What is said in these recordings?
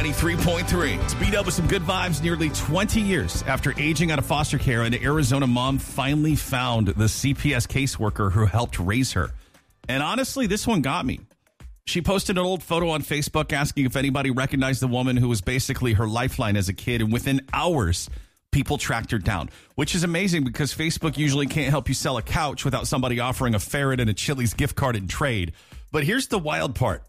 B93.3. Speed up with some good vibes. Nearly 20 years after aging out of foster care, an Arizona mom finally found the CPS caseworker who helped raise her. And honestly, this one got me. She posted an old photo on Facebook asking if anybody recognized the woman who was basically her lifeline as a kid. And within hours, people tracked her down, which is amazing because Facebook usually can't help you sell a couch without somebody offering a ferret and a Chili's gift card in trade. But here's the wild part.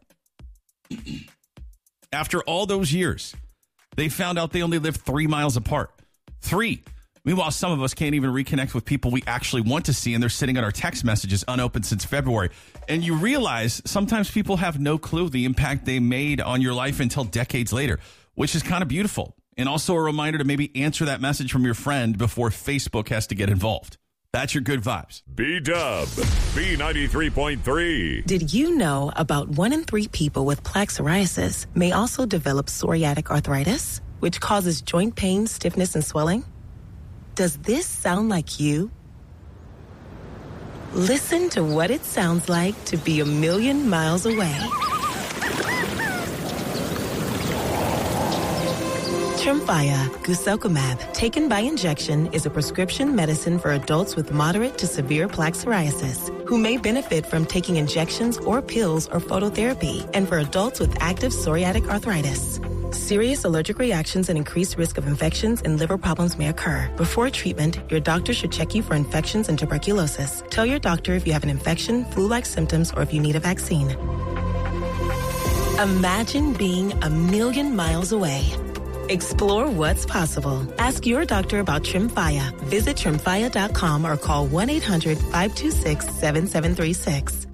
After all those years, they found out they only live 3 miles apart. 3. Meanwhile, some of us can't even reconnect with people we actually want to see, and they're sitting on our text messages unopened since February. And you realize sometimes people have no clue the impact they made on your life until decades later, which is kind of beautiful. And also a reminder to maybe answer that message from your friend before Facebook has to get involved. That's your good vibes. B-Dub, B93.3. Did you know about 1 in 3 people with plaque psoriasis may also develop psoriatic arthritis, which causes joint pain, stiffness, and swelling? Does this sound like you? Listen to what it sounds like to be a million miles away. Tremfya guselkumab, taken by injection, is a prescription medicine for adults with moderate to severe plaque psoriasis who may benefit from taking injections or pills or phototherapy, and for adults with active psoriatic arthritis. Serious allergic reactions and increased risk of infections and liver problems may occur. Before treatment, your doctor should check you for infections and tuberculosis. Tell your doctor if you have an infection, flu-like symptoms, or if you need a vaccine. Imagine being a million miles away. Explore what's possible. Ask your doctor about Tremfya. Visit Tremfya.com or call 1-800-526-7736.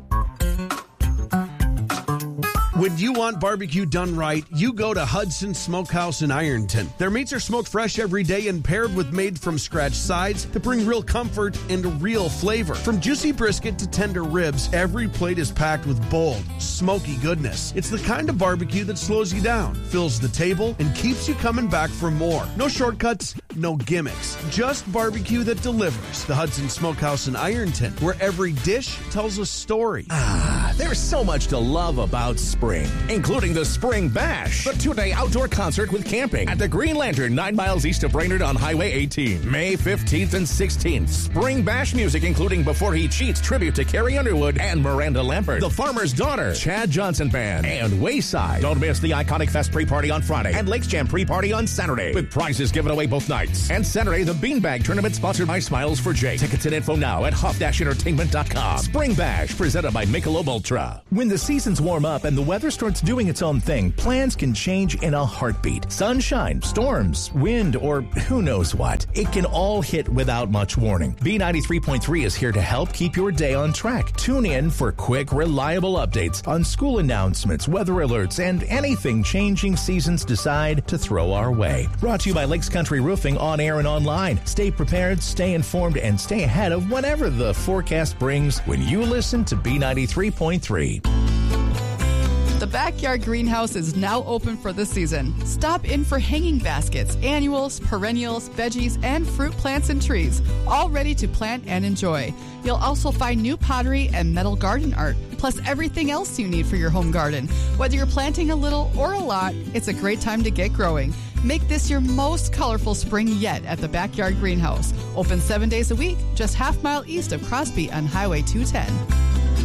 When you want barbecue done right, you go to Hudson Smokehouse in Ironton. Their meats are smoked fresh every day and paired with made-from-scratch sides to bring real comfort and real flavor. From juicy brisket to tender ribs, every plate is packed with bold, smoky goodness. It's the kind of barbecue that slows you down, fills the table, and keeps you coming back for more. No shortcuts, no gimmicks. Just barbecue that delivers. The Hudson Smokehouse in Ironton, where every dish tells a story. There's so much to love about spring, including the Spring Bash, the 2-day outdoor concert with camping at the Green Lantern 9 miles east of Brainerd on Highway 18. May 15th and 16th. Spring Bash music including Before He Cheats, tribute to Carrie Underwood and Miranda Lambert, The Farmer's Daughter, Chad Johnson Band, and Wayside. Don't miss the Iconic Fest pre-party on Friday and Lakes Jam pre-party on Saturday, with prizes given away both nights. And Saturday, the Beanbag Tournament sponsored by Smiles for Jake. Tickets and info now at huff-entertainment.com. Spring Bash presented by Michelob Ultra. When the seasons warm up and the weather starts doing its own thing, plans can change in a heartbeat. Sunshine, storms, wind, or who knows what. It can all hit without much warning. B93.3 is here to help keep your day on track. Tune in for quick, reliable updates on school announcements, weather alerts, and anything changing seasons decide to throw our way. Brought to you by Lakes Country Roofing on air and online. Stay prepared, stay informed, and stay ahead of whatever the forecast brings when you listen to B93.3. The Backyard Greenhouse is now open for the season. Stop in for hanging baskets, annuals, perennials, veggies, and fruit plants and trees, all ready to plant and enjoy. You'll also find new pottery and metal garden art, plus everything else you need for your home garden. Whether you're planting a little or a lot, it's a great time to get growing. Make this your most colorful spring yet at the Backyard Greenhouse. Open 7 days a week, just half-mile east of Crosby on Highway 210.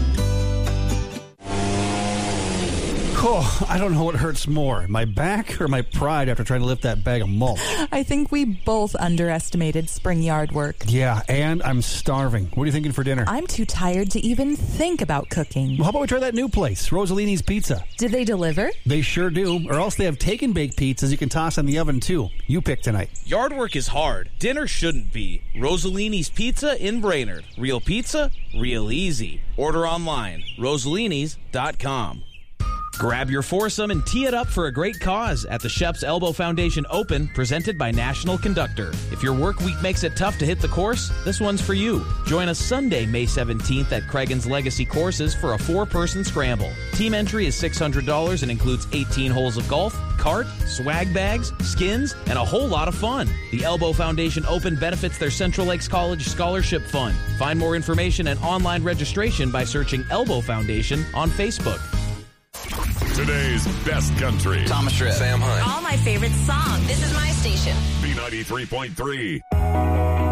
Oh, I don't know what hurts more, my back or my pride after trying to lift that bag of mulch. I think we both underestimated spring yard work. Yeah, and I'm starving. What are you thinking for dinner? I'm too tired to even think about cooking. Well, how about we try that new place, Rosalini's Pizza? Did they deliver? They sure do, or else they have take-and-bake pizzas you can toss in the oven, too. You pick tonight. Yard work is hard. Dinner shouldn't be. Rosalini's Pizza in Brainerd. Real pizza, real easy. Order online, rosalinis.com. Grab your foursome and tee it up for a great cause at the Shep's Elbow Foundation Open, presented by National Conductor. If your work week makes it tough to hit the course, this one's for you. Join us Sunday, May 17th at Craigan's Legacy Courses for a 4-person scramble. Team entry is $600 and includes 18 holes of golf, cart, swag bags, skins, and a whole lot of fun. The Elbow Foundation Open benefits their Central Lakes College Scholarship Fund. Find more information and online registration by searching Elbow Foundation on Facebook. Today's best country. Thomas Rhett. Sam Hunt. All my favorite songs. This is my station. B93.3.